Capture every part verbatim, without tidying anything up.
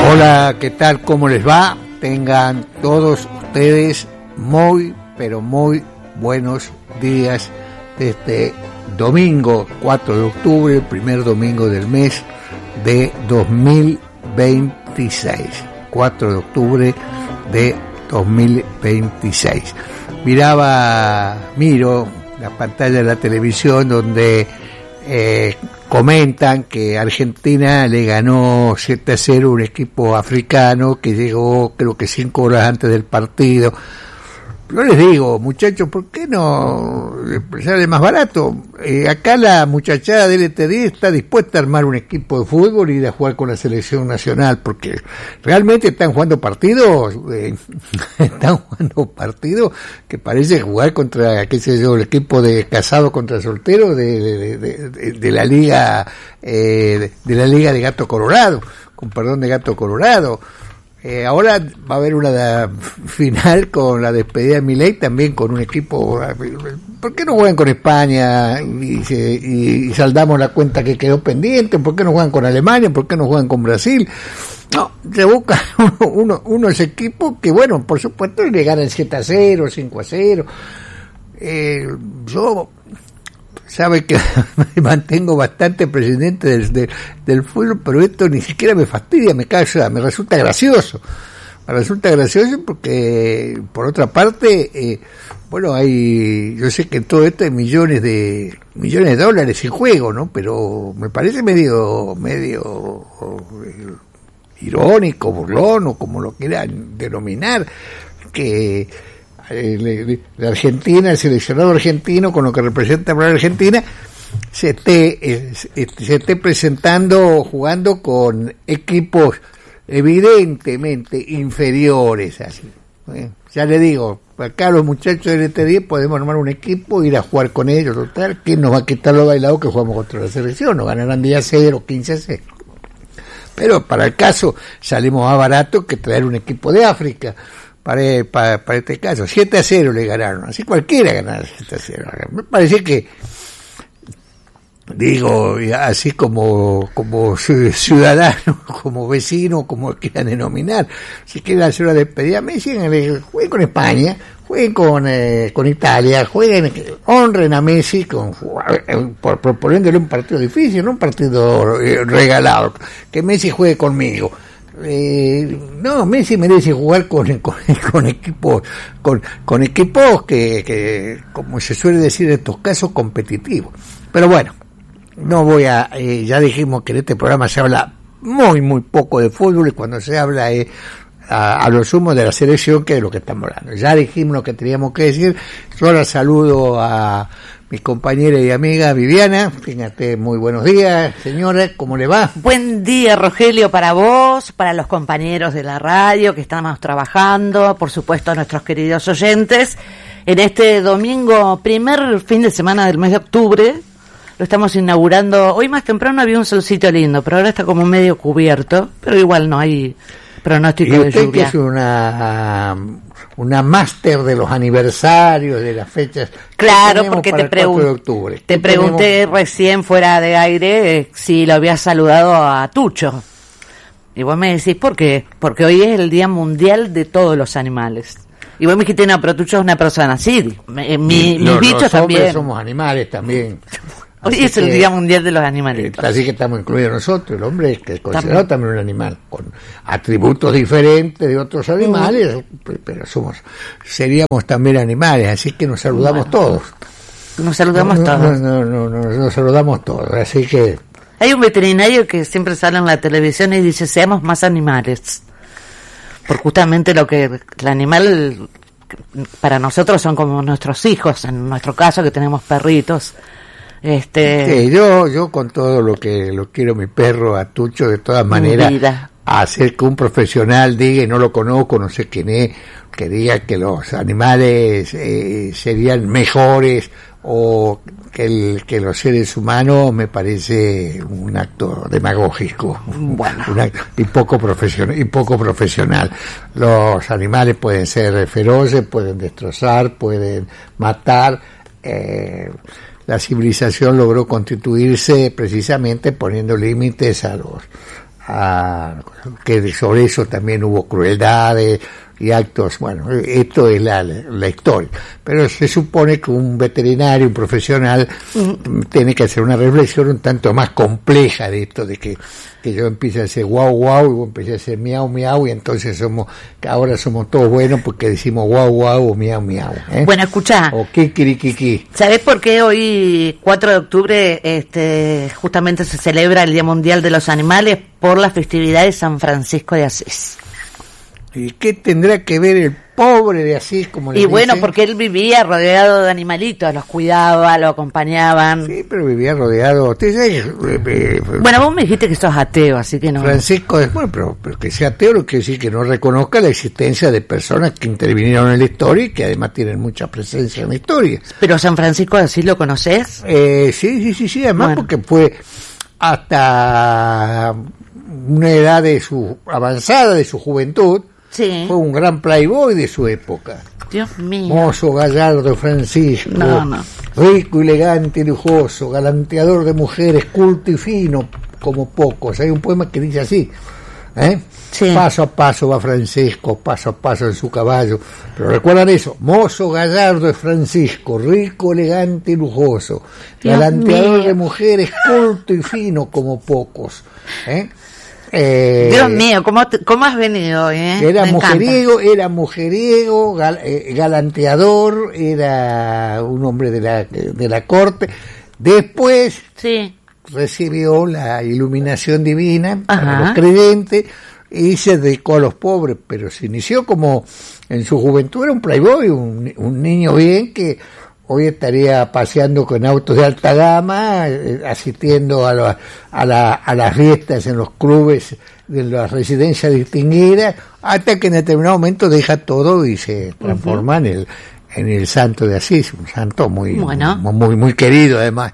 Hola, ¿qué tal? ¿Cómo les va? Tengan todos ustedes muy, pero muy buenos días de este domingo cuatro de octubre, el primer domingo del mes de dos mil veintiséis. cuatro de octubre de dos mil veintiséis. Miraba, miro la pantalla de la televisión donde eh, comentan que Argentina le ganó siete a cero a un equipo africano que llegó creo que cinco horas antes del partido. Yo les digo, muchachos, ¿por qué no sale más barato? Eh, acá la muchachada de L T diez está dispuesta a armar un equipo de fútbol y ir a jugar con la selección nacional, porque realmente están jugando partidos, eh, están jugando partidos que parece jugar contra, qué sé yo, el equipo de Casado contra Soltero de, de, de, de, de la liga, eh, de la liga de Gato Colorado, con perdón de Gato Colorado. Eh, ahora va a haber una final con la despedida de Milei, también con un equipo. ¿Por qué no juegan con España y, se, y, y saldamos la cuenta que quedó pendiente? ¿Por qué no juegan con Alemania? ¿Por qué no juegan con Brasil? No, se busca uno, uno, unos equipos que, bueno, por supuesto le ganan siete a cero, cinco a cero. Eh, yo sabe que me mantengo bastante presidente del, del, del fútbol, pero esto ni siquiera me fastidia, me causa, me resulta gracioso. Me resulta gracioso porque, por otra parte, eh, bueno, hay, yo sé que en todo esto hay millones de, millones de dólares en juego, ¿no? Pero me parece medio, medio eh, irónico, burlón, o como lo quieran denominar, que la Argentina, el seleccionado argentino, con lo que representa para la Argentina, se esté, se esté presentando, jugando con equipos evidentemente inferiores, así. ¿eh? Ya le digo, acá los muchachos del L T diez podemos armar un equipo, ir a jugar con ellos, total, ¿quién nos va a quitar lo bailado que jugamos contra la selección? Nos ganarán diez a cero, quince a cero. Pero para el caso, salimos más barato que traer un equipo de África. Para, para, para este caso, siete a cero le ganaron, así cualquiera ganara siete a cero. Me parece que, digo, así como, como ciudadano, como vecino, como quieran denominar, si quieren hacer una despedida, me dicen, jueguen con España, jueguen con, eh, con Italia, jueguen, honren a Messi, con, por, proponiéndole un partido difícil, no un partido eh, regalado, que Messi juegue conmigo. Eh, no, Messi merece jugar con, con, con equipos con, con equipos que, que, como se suele decir en estos casos, competitivos. Pero bueno, no voy a, eh, ya dijimos que en este programa se habla muy, muy poco de fútbol, y cuando se habla es eh, a, a lo sumo de la selección, que es de lo que estamos hablando. Ya dijimos lo que teníamos que decir. Yo ahora saludo a mi compañera y amiga Viviana. Fíjate, muy buenos días, señora, ¿cómo le va? Buen día, Rogelio, para vos, para los compañeros de la radio que estamos trabajando, por supuesto a nuestros queridos oyentes. En este domingo, primer fin de semana del mes de octubre, lo estamos inaugurando. Hoy más temprano había un solcito lindo, pero ahora está como medio cubierto, pero igual no hay pronóstico de lluvia. Y usted que es una una máster de los aniversarios, de las fechas. Claro, porque te, pregun- te pregunté tenemos? recién fuera de aire eh, si lo habías saludado a Tucho. Y vos me decís, ¿por qué? Porque hoy es el Día Mundial de todos los animales. Y vos me dijiste, no, pero Tucho es una persona así. Mi, mi, los, mis bichos los también. Somos animales también. Hoy así es el que, Día Mundial de los Animalitos. Así que estamos incluidos nosotros. El hombre es que es considerado también. también un animal, con atributos diferentes de otros animales, uh-huh. pero somos, seríamos también animales, así que nos saludamos bueno, todos. Nos saludamos no, todos. No, no, no, no, nos saludamos todos, así que... Hay un veterinario que siempre sale en la televisión y dice, seamos más animales. Por justamente lo que el animal, para nosotros son como nuestros hijos, en nuestro caso que tenemos perritos. Este sí, yo yo con todo lo que lo quiero mi perro a Tucho, de todas maneras, a hacer que un profesional diga, y no lo conozco, no sé quién es, que diga que los animales eh, serían mejores o que el que los seres humanos, me parece un acto demagógico, bueno. un acto, y poco profesional y poco profesional. Los animales pueden ser feroces, pueden destrozar, pueden matar. eh, La civilización logró constituirse precisamente poniendo límites a los a que sobre eso también hubo crueldades y actos. Bueno, esto es la, la historia, pero se supone que un veterinario, un profesional, mm. tiene que hacer una reflexión un tanto más compleja de esto, de que, que yo empiece a hacer guau guau y vos empecé a hacer miau miau, y entonces somos, que ahora somos todos buenos porque decimos guau guau o miau miau, ¿eh? Bueno, escuchá, o kikirikiki. ¿Sabés por qué hoy cuatro de octubre este justamente se celebra el Día Mundial de los Animales? Por la festividad de San Francisco de Asís. ¿Y qué tendrá que ver el pobre de Asís, como le Y bueno, dicen? porque él vivía rodeado de animalitos, los cuidaba, lo acompañaban. Sí, pero vivía rodeado. ¿Usted sabe? Eh, eh, Bueno, vos me dijiste que sos ateo, así que no. Francisco es bueno, pero, pero que sea ateo no quiere decir que no reconozca la existencia de personas que intervinieron en la historia y que además tienen mucha presencia en la historia. Pero San Francisco de Asís, ¿lo conoces? Eh, sí, sí, sí, sí, además Bueno. porque fue hasta una edad de su avanzada, de su juventud, Sí. fue un gran playboy de su época. Dios mío. Mozo, gallardo, Francisco, No, no. rico, elegante y lujoso, galanteador de mujeres, culto y fino como pocos. Hay un poema que dice así, ¿eh? Sí. Paso a paso va Francisco, paso a paso en su caballo. Pero recuerdan eso, mozo, gallardo es Francisco, rico, elegante y lujoso, Dios galanteador mío. de mujeres, culto y fino como pocos, ¿eh? Eh, Dios mío, ¿cómo, te- cómo has venido hoy, eh? Era Me encanta. mujeriego, era mujeriego, gal, eh, galanteador, era un hombre de la, de la corte. Después Sí. recibió la iluminación divina para Ajá. los creyentes y se dedicó a los pobres, pero se inició como en su juventud, era un playboy, un, un niño bien que hoy estaría paseando con autos de alta gama, eh, asistiendo a, la, a, la, a las fiestas en los clubes de las residencias distinguidas, hasta que en determinado momento deja todo y se transforma uh-huh. en el en el santo de Asís, un santo muy bueno. muy, muy, muy querido además,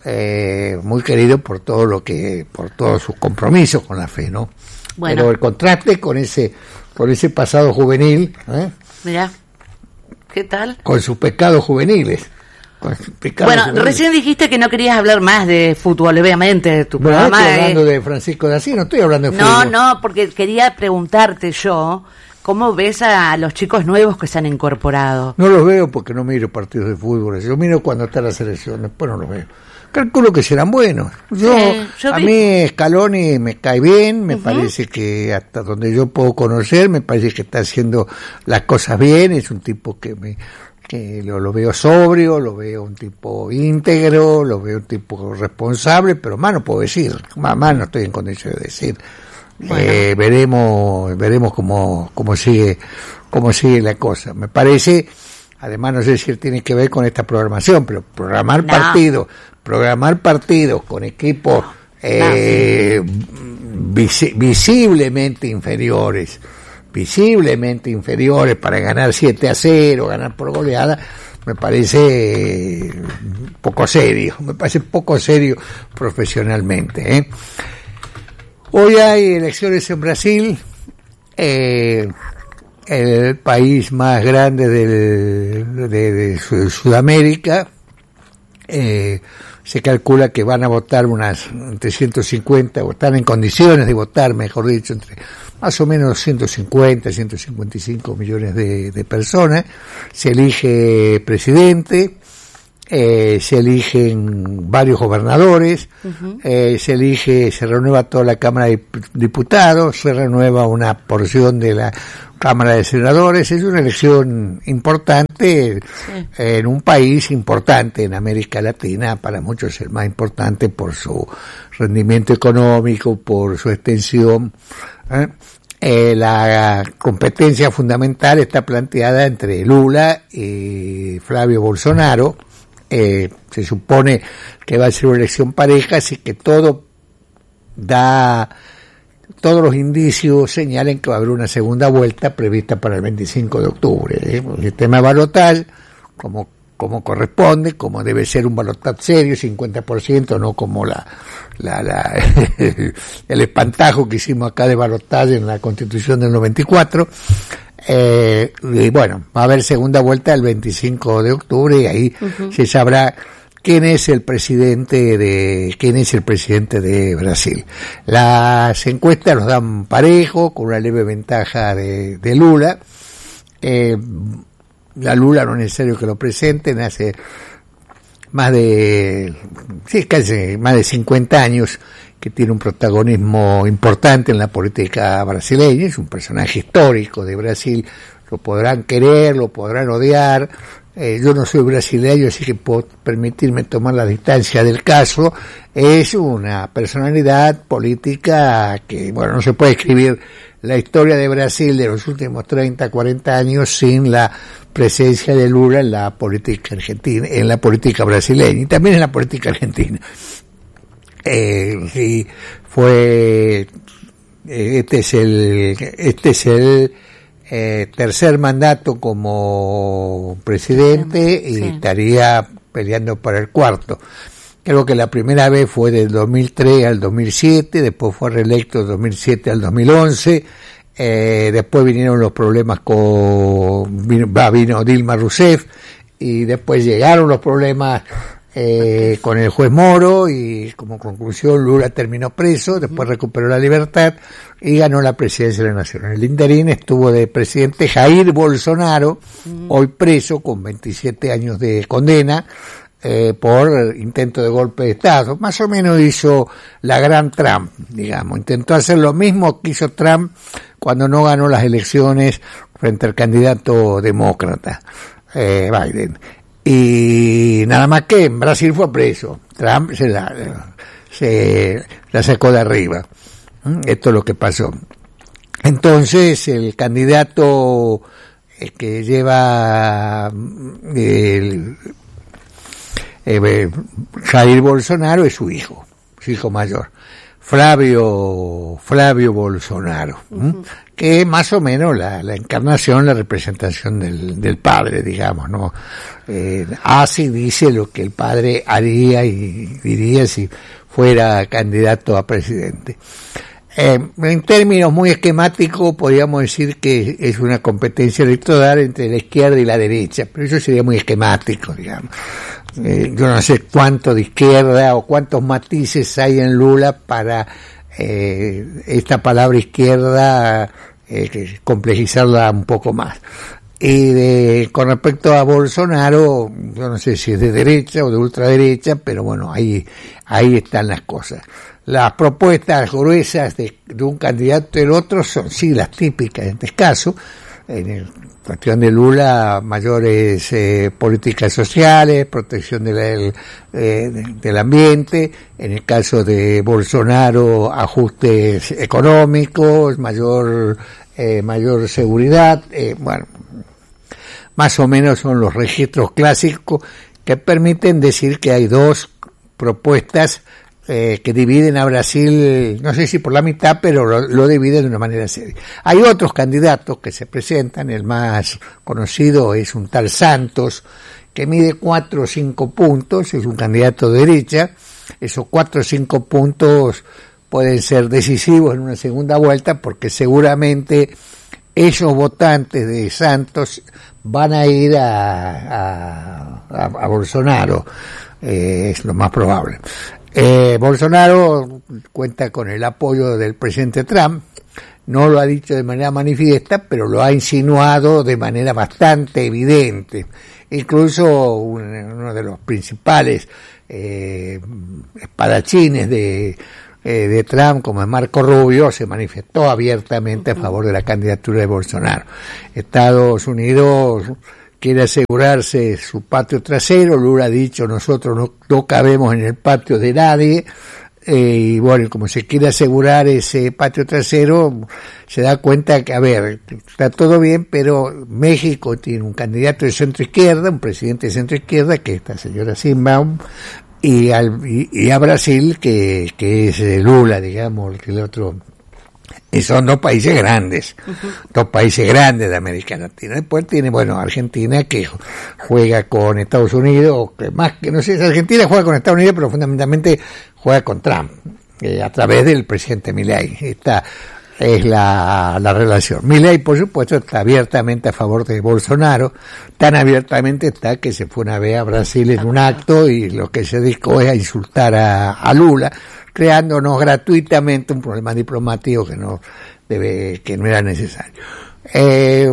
eh, muy querido por todo lo que, por todos sus compromisos con la fe, ¿no? Bueno. Pero el contraste con ese, con ese pasado juvenil, ¿eh? Mirá. ¿Qué tal? Con sus pecados juveniles. Con sus pecados Bueno, juveniles. recién dijiste que no querías hablar más de fútbol, obviamente, tu Bueno, programa estoy es- hablando de Francisco de Asís, no estoy hablando de No, fútbol. no, porque quería preguntarte yo, ¿cómo ves a los chicos nuevos que se han incorporado? No los veo porque no miro partidos de fútbol. Yo miro cuando está la selección, después no los veo. Calculo que serán buenos. Yo, Sí, yo a vi- mí Scaloni me cae bien, me Ujú. parece que hasta donde yo puedo conocer, me parece que está haciendo las cosas bien, es un tipo que me que lo, lo veo sobrio, lo veo un tipo íntegro, lo veo un tipo responsable, pero más no puedo decir, más, más no estoy en condiciones de decir. Bueno. Eh, veremos, veremos cómo, cómo sigue, cómo sigue la cosa. Me parece, además no sé si tiene que ver con esta programación, pero programar No. partidos, programar partidos con equipos eh, visi- visiblemente inferiores, visiblemente inferiores para ganar siete a cero, ganar por goleada, me parece eh, poco serio, me parece poco serio profesionalmente, ¿eh? Hoy hay elecciones en Brasil, eh, el país más grande del, de, de Sudamérica. Eh, se calcula que van a votar unas entre ciento cincuenta, o están en condiciones de votar, mejor dicho, entre más o menos ciento cincuenta, ciento cincuenta y cinco millones de, de personas. Se elige presidente, eh, se eligen varios gobernadores, uh-huh. eh, se elige, se renueva toda la Cámara de Diputados, se renueva una porción de la Cámara de Senadores. Es una elección importante, sí, en un país importante en América Latina, para muchos el más importante por su rendimiento económico, por su extensión. ¿eh? Eh, la competencia fundamental está planteada entre Lula y Flavio Bolsonaro. Eh, se supone que va a ser una elección pareja, así que todo da, todos los indicios señalan que va a haber una segunda vuelta prevista para el veinticinco de octubre. ¿eh? El sistema de balotaje, como, como corresponde, como debe ser un balotaje serio, cincuenta por ciento, no como la, la, la el espantajo que hicimos acá de balotaje en la Constitución del noventa y cuatro. Eh, y bueno, va a haber segunda vuelta el veinticinco de octubre y ahí uh-huh. se sabrá quién es el presidente de quién es el presidente de Brasil. Las encuestas nos dan parejo, con una leve ventaja de, de Lula. Eh, la Lula no es necesario que lo presenten, hace más de sí, casi más de cincuenta años que tiene un protagonismo importante en la política brasileña, es un personaje histórico de Brasil, lo podrán querer, lo podrán odiar. Eh, yo no soy brasileño, así que puedo permitirme tomar la distancia del caso. Es una personalidad política que, bueno, no se puede escribir la historia de Brasil de los últimos treinta, cuarenta años sin la presencia de Lula en la política argentina, en la política brasileña y también en la política argentina. Eh, sí, fue, eh, este es el, este es el, Eh, tercer mandato como presidente y sí. estaría peleando para el cuarto. Creo que la primera vez fue del dos mil tres al dos mil siete, después fue reelecto del dos mil siete al dos mil once, eh, después vinieron los problemas con, vino, vino Dilma Rousseff y después llegaron los problemas Eh, con el juez Moro y como conclusión Lula terminó preso, después recuperó la libertad y ganó la presidencia de la nación. En el interín estuvo de presidente Jair Bolsonaro, hoy preso con veintisiete años de condena eh, por intento de golpe de Estado. Más o menos hizo la gran Trump, digamos, intentó hacer lo mismo que hizo Trump cuando no ganó las elecciones frente al candidato demócrata eh, Biden. Y nada más que en Brasil fue preso. Trump se la, se la sacó de arriba. Esto es lo que pasó. Entonces, el candidato que lleva el, el, Jair Bolsonaro es su hijo, su hijo mayor. Flavio, Flavio Bolsonaro, uh-huh. que es más o menos la, la encarnación, la representación del, del padre, digamos, ¿no? Eh, hace y dice lo que el padre haría y diría si fuera candidato a presidente. Eh, en términos muy esquemáticos, podríamos decir que es una competencia electoral entre la izquierda y la derecha, pero eso sería muy esquemático, digamos. Eh, yo no sé cuánto de izquierda o cuántos matices hay en Lula para eh, esta palabra izquierda eh, complejizarla un poco más. Y de, con respecto a Bolsonaro, yo no sé si es de derecha o de ultraderecha, pero bueno, ahí, ahí están las cosas. Las propuestas gruesas de, de un candidato y del otro son sí las típicas en este caso. En el cuestión de Lula, mayores eh, políticas sociales, protección de la, el, eh, del ambiente. En el caso de Bolsonaro, ajustes económicos, mayor eh, mayor seguridad. Eh, bueno, más o menos son los registros clásicos que permiten decir que hay dos propuestas Eh, que dividen a Brasil, no sé si por la mitad, pero lo, lo dividen de una manera seria. Hay otros candidatos que se presentan, el más conocido es un tal Santos, que mide cuatro o cinco puntos, es un candidato de derecha, esos cuatro o cinco puntos pueden ser decisivos en una segunda vuelta, porque seguramente esos votantes de Santos van a ir a, a, a, a Bolsonaro, eh, es lo más probable. Eh, Bolsonaro cuenta con el apoyo del presidente Trump, no lo ha dicho de manera manifiesta, pero lo ha insinuado de manera bastante evidente. Incluso uno de los principales eh, espadachines de, eh, de Trump, como es Marco Rubio, se manifestó abiertamente a favor de la candidatura de Bolsonaro. Estados Unidos quiere asegurarse su patio trasero. Lula ha dicho, nosotros no, no cabemos en el patio de nadie, eh, y bueno, como se quiere asegurar ese patio trasero, se da cuenta que, a ver, está todo bien, pero México tiene un candidato de centro izquierda, un presidente de centro izquierda, que es esta señora Sheinbaum, y, al, y, y a Brasil, que, que es Lula, digamos, que el otro. Y son dos países grandes, uh-huh. dos países grandes de América Latina. Después tiene, bueno, Argentina, que juega con Estados Unidos, que más que, no sé, Argentina juega con Estados Unidos, pero fundamentalmente juega con Trump, eh, a través del presidente Milei. Está es la, la relación. Milei, por supuesto, está abiertamente a favor de Bolsonaro, tan abiertamente está que se fue una vez a Brasil en un acto y lo que se dedicó es a insultar a, a Lula, creándonos gratuitamente un problema diplomático que no debe, que no era necesario. Eh,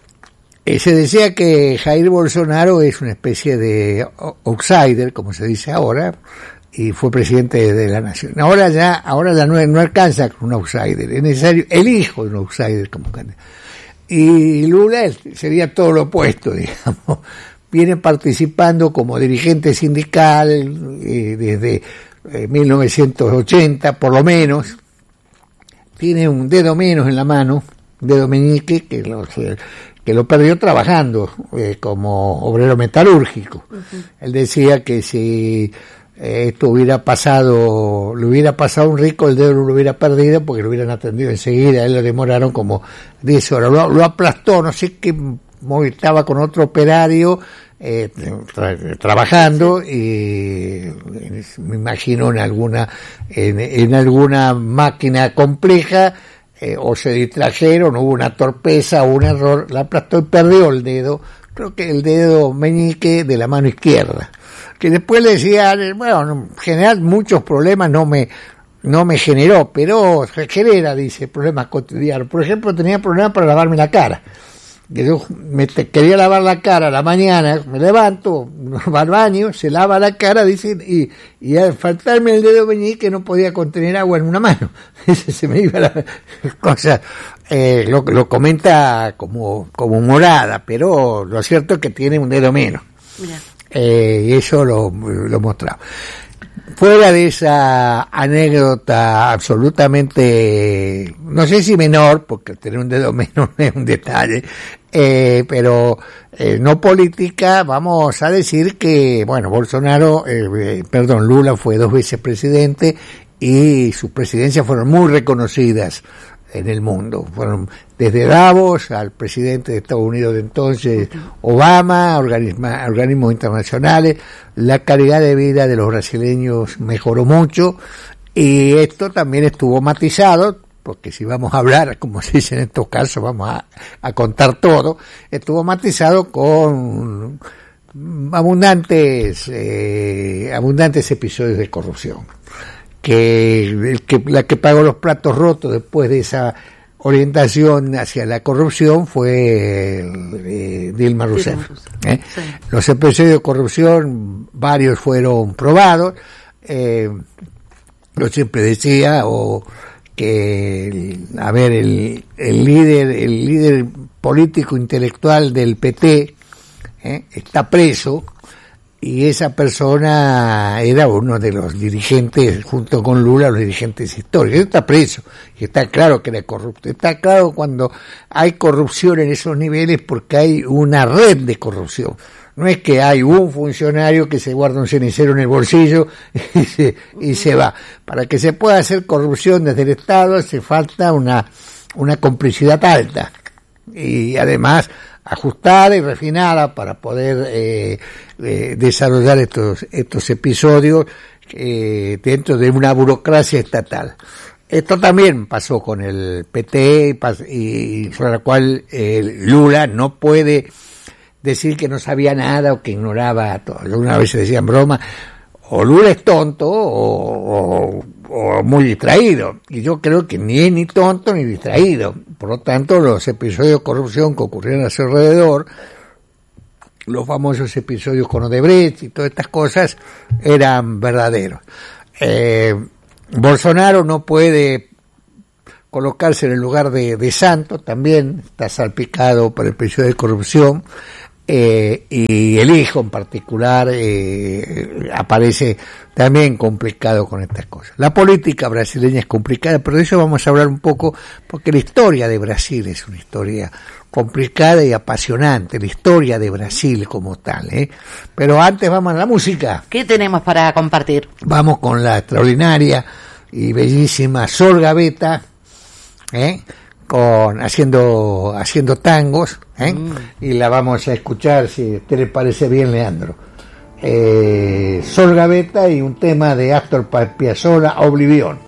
se decía que Jair Bolsonaro es una especie de outsider, como se dice ahora, y fue presidente de la nación. Ahora ya, ahora ya no, no alcanza con un outsider, es necesario el hijo de un outsider como candidato. Y Lula sería todo lo opuesto, digamos. Viene participando como dirigente sindical eh, desde eh, mil novecientos ochenta, por lo menos. Tiene un dedo menos en la mano, un dedo meñique, que lo, que lo perdió trabajando eh, como obrero metalúrgico. Uh-huh. Él decía que si Eh, esto hubiera pasado, le hubiera pasado a un rico, el dedo no lo hubiera perdido porque lo hubieran atendido enseguida. Él lo demoraron como diez horas, lo, lo aplastó, no sé qué, estaba con otro operario eh, tra- trabajando y me imagino en alguna en, en alguna máquina compleja eh, o se distrajeron, hubo una torpeza o un error, la aplastó y perdió el dedo, creo que el dedo meñique de la mano izquierda, que después le decía, bueno, en general muchos problemas no me no me generó, pero genera, dice, problemas cotidianos. Por ejemplo, tenía problemas para lavarme la cara. Que yo me te, quería lavar la cara a la mañana, me levanto, va al baño, se lava la cara, dice, y, y al faltarme el dedo meñique no podía contener agua en una mano. Se me iba la cosa. Eh, lo, lo comenta como, como morada, pero lo cierto es que tiene un dedo menos. Mira. Eh, y eso lo, lo mostraba. Fuera de esa anécdota absolutamente, no sé si menor, porque tener un dedo menos es un detalle, eh, pero eh, no política, vamos a decir que, bueno, Bolsonaro, eh, perdón, Lula fue dos veces presidente y sus presidencias fueron muy reconocidas en el mundo. Fueron desde Davos al presidente de Estados Unidos de entonces, Obama, organisma, organismos internacionales. La calidad de vida de los brasileños mejoró mucho y esto también estuvo matizado, porque si vamos a hablar, como se dice en estos casos, vamos a, a contar todo, estuvo matizado con abundantes, eh, abundantes episodios de corrupción. Que, el que la que pagó los platos rotos después de esa orientación hacia la corrupción fue eh, Dilma Rousseff. ¿eh? Sí. Los episodios de corrupción, varios fueron probados. Eh, yo siempre decía o que, el, a ver, el, el líder, el líder político intelectual del P T ¿eh? está preso. Y esa persona era uno de los dirigentes, junto con Lula, los dirigentes históricos. Está preso, y está claro que era corrupto. Está claro cuando hay corrupción en esos niveles porque hay una red de corrupción. No es que hay un funcionario que se guarda un cenicero en el bolsillo y se, y se va. Para que se pueda hacer corrupción desde el Estado hace falta una, una complicidad alta. Y además ajustada y refinada para poder eh, eh, desarrollar estos estos episodios eh, dentro de una burocracia estatal. Esto también pasó con el P T y, y sobre la cual eh, Lula no puede decir que no sabía nada o que ignoraba todo. Una vez se decía en broma, o Lula es tonto o, o, o muy distraído, y yo creo que ni es ni tonto ni distraído. Por lo tanto, los episodios de corrupción que ocurrieron a su alrededor, los famosos episodios con Odebrecht y todas estas cosas, eran verdaderos. Eh, Bolsonaro no puede colocarse en el lugar de, de santo, también está salpicado por el episodio de corrupción. Eh, y el hijo en particular eh, aparece también complicado con estas cosas. La política brasileña es complicada, pero de eso vamos a hablar un poco, porque la historia de Brasil es una historia complicada y apasionante, la historia de Brasil como tal, ¿eh? Pero antes vamos a la música. ¿Qué tenemos para compartir? Vamos con la extraordinaria y bellísima Sol Gavetta, ¿eh? con haciendo haciendo tangos, ¿eh? mm. y la vamos a escuchar, si a usted le parece bien, Leandro. Eh, Sol Gavetta y un tema de Astor Piazzolla, Oblivion.